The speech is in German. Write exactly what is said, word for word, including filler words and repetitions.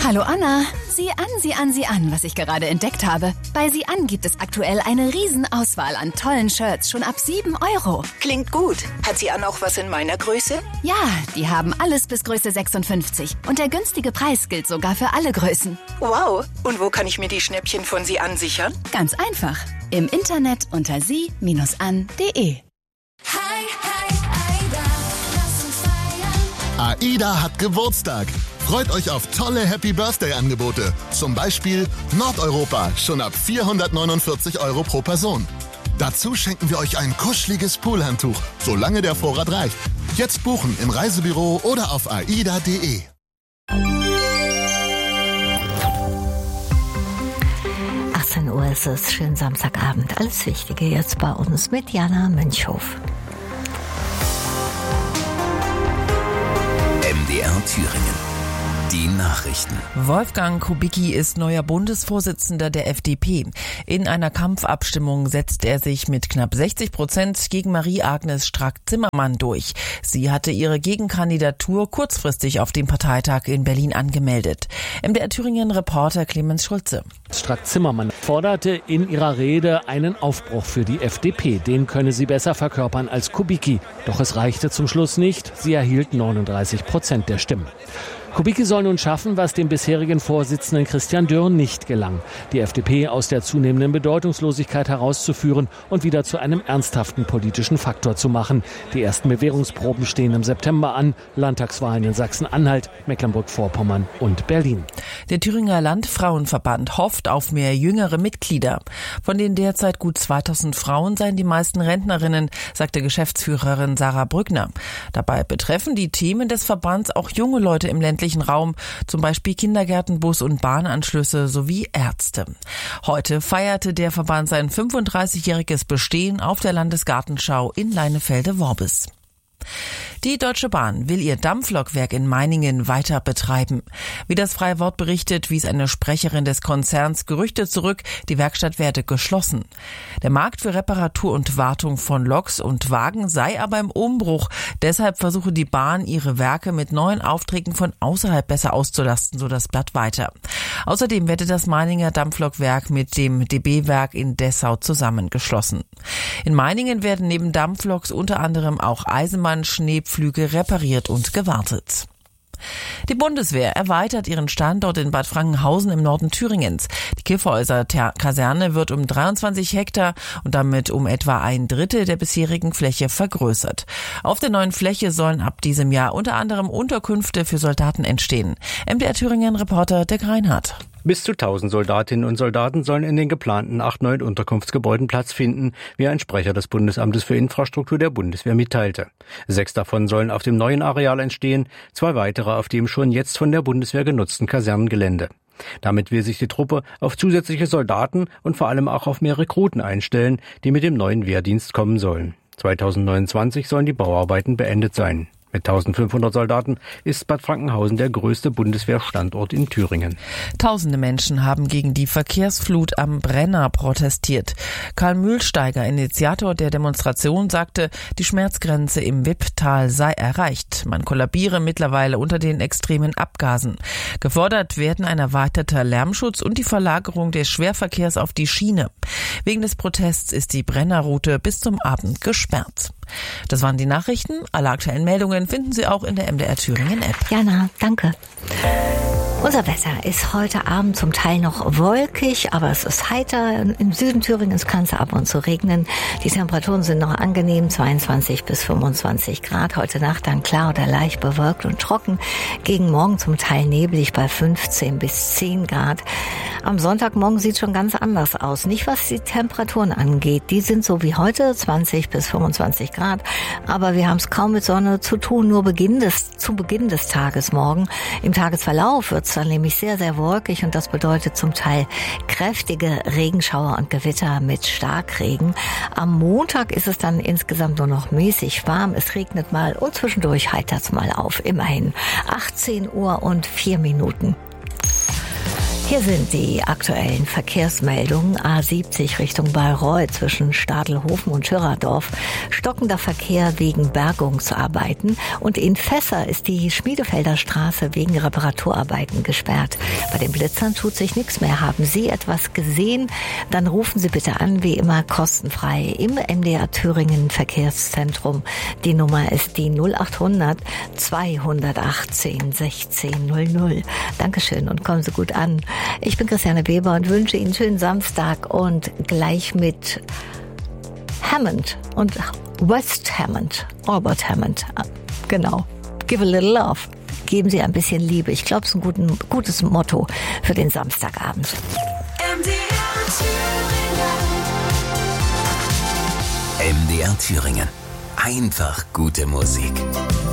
Hallo Anna, sieh an, sieh an, sieh an, was ich gerade entdeckt habe. Bei Sieh an gibt es aktuell eine Riesenauswahl an tollen Shirts, schon ab sieben Euro. Klingt gut. Hat Sie an auch was in meiner Größe? Ja, die haben alles bis Größe sechsundfünfzig. Und der günstige Preis gilt sogar für alle Größen. Wow, und wo kann ich mir die Schnäppchen von Sie an sichern? Ganz einfach, im Internet unter sie Bindestrich an Punkt de. AIDA hat Geburtstag. Freut euch auf tolle Happy-Birthday-Angebote. Zum Beispiel Nordeuropa, schon ab vierhundertneunundvierzig Euro pro Person. Dazu schenken wir euch ein kuscheliges Poolhandtuch, solange der Vorrat reicht. Jetzt buchen im Reisebüro oder auf aida punkt de. achtzehn Uhr ist es, schönen Samstagabend. Alles Wichtige jetzt bei uns mit Jana Münchhof. M D R Thüringen. Die Nachrichten. Wolfgang Kubicki ist neuer Bundesvorsitzender der F D P. In einer Kampfabstimmung setzt er sich mit knapp sechzig Prozent gegen Marie-Agnes Strack-Zimmermann durch. Sie hatte ihre Gegenkandidatur kurzfristig auf dem Parteitag in Berlin angemeldet. M D R Thüringen-Reporter Clemens Schulze. Strack-Zimmermann forderte in ihrer Rede einen Aufbruch für die F D P. Den könne sie besser verkörpern als Kubicki. Doch es reichte zum Schluss nicht. Sie erhielt neununddreißig Prozent der Stimmen. Kubicki soll nun schaffen, was dem bisherigen Vorsitzenden Christian Dürr nicht gelang, die F D P aus der zunehmenden Bedeutungslosigkeit herauszuführen und wieder zu einem ernsthaften politischen Faktor zu machen. Die ersten Bewährungsproben stehen im September an, Landtagswahlen in Sachsen-Anhalt, Mecklenburg-Vorpommern und Berlin. Der Thüringer Landfrauenverband hofft auf mehr jüngere Mitglieder. Von den derzeit gut zweitausend Frauen seien die meisten Rentnerinnen, sagte Geschäftsführerin Sarah Brückner. Dabei betreffen die Themen des Verbands auch junge Leute im ländlichen Raum, zum Beispiel Kindergärten, Bus- und Bahnanschlüsse sowie Ärzte. Heute feierte der Verband sein fünfunddreißigjähriges Bestehen auf der Landesgartenschau in Leinefelde-Worbis. Die Deutsche Bahn will ihr Dampflokwerk in Meiningen weiter betreiben. Wie das Freie Wort berichtet, wies eine Sprecherin des Konzerns Gerüchte zurück, die Werkstatt werde geschlossen. Der Markt für Reparatur und Wartung von Loks und Wagen sei aber im Umbruch. Deshalb versuche die Bahn, ihre Werke mit neuen Aufträgen von außerhalb besser auszulasten, so das Blatt weiter. Außerdem werde das Meininger Dampflokwerk mit dem D B-Werk in Dessau zusammengeschlossen. In Meiningen werden neben Dampfloks unter anderem auch Eisenbahn-Schneepflüge repariert und gewartet. Die Bundeswehr erweitert ihren Standort in Bad Frankenhausen im Norden Thüringens. Die Kyffhäuser Kaserne wird um dreiundzwanzig Hektar und damit um etwa ein Drittel der bisherigen Fläche vergrößert. Auf der neuen Fläche sollen ab diesem Jahr unter anderem Unterkünfte für Soldaten entstehen. M D R Thüringen-Reporter Dirk Reinhardt. Bis zu tausend Soldatinnen und Soldaten sollen in den geplanten acht neuen Unterkunftsgebäuden Platz finden, wie ein Sprecher des Bundesamtes für Infrastruktur der Bundeswehr mitteilte. Sechs davon sollen auf dem neuen Areal entstehen, zwei weitere auf dem schon jetzt von der Bundeswehr genutzten Kasernengelände. Damit will sich die Truppe auf zusätzliche Soldaten und vor allem auch auf mehr Rekruten einstellen, die mit dem neuen Wehrdienst kommen sollen. zweitausendneunundzwanzig sollen die Bauarbeiten beendet sein. Mit eintausendfünfhundert Soldaten ist Bad Frankenhausen der größte Bundeswehrstandort in Thüringen. Tausende Menschen haben gegen die Verkehrsflut am Brenner protestiert. Karl Mühlsteiger, Initiator der Demonstration, sagte, die Schmerzgrenze im Wipptal sei erreicht. Man kollabiere mittlerweile unter den extremen Abgasen. Gefordert werden ein erweiterter Lärmschutz und die Verlagerung des Schwerverkehrs auf die Schiene. Wegen des Protests ist die Brennerroute bis zum Abend gesperrt. Das waren die Nachrichten. Alle aktuellen Meldungen finden Sie auch in der M D R Thüringen App. Jana, danke. Unser Wetter ist heute Abend zum Teil noch wolkig, aber es ist heiter. Im Süden Thüringens kann es ab und zu regnen. Die Temperaturen sind noch angenehm, zweiundzwanzig bis fünfundzwanzig Grad. Heute Nacht dann klar oder leicht bewölkt und trocken. Gegen morgen zum Teil neblig bei fünfzehn bis zehn Grad. Am Sonntagmorgen sieht es schon ganz anders aus. Nicht was die Temperaturen angeht. Die sind so wie heute, zwanzig bis fünfundzwanzig Grad. Aber wir haben es kaum mit Sonne zu tun, nur Beginn des, zu Beginn des Tages morgen. Im Tagesverlauf wird es dann nämlich sehr, sehr wolkig und das bedeutet zum Teil kräftige Regenschauer und Gewitter mit Starkregen. Am Montag ist es dann insgesamt nur noch mäßig warm. Es regnet mal und zwischendurch heitert es mal auf. Immerhin achtzehn Uhr und vier Minuten. Hier sind die aktuellen Verkehrsmeldungen. A siebzig Richtung Bayreuth zwischen Stadelhofen und Schirradorf. Stockender Verkehr wegen Bergungsarbeiten. Und in Fässer ist die Schmiedefelder Straße wegen Reparaturarbeiten gesperrt. Bei den Blitzern tut sich nichts mehr. Haben Sie etwas gesehen? Dann rufen Sie bitte an, wie immer kostenfrei im M D R Thüringen Verkehrszentrum. Die Nummer ist die null achthundert zweihundertachtzehn sechzehn null null. Dankeschön und kommen Sie gut an. Ich bin Christiane Weber und wünsche Ihnen einen schönen Samstag und gleich mit Hammond und West Hammond, Albert Hammond, genau. Give a little love. Geben Sie ein bisschen Liebe. Ich glaube, es ist ein guten, gutes Motto für den Samstagabend. M D R Thüringen. M D R Thüringen. Einfach gute Musik.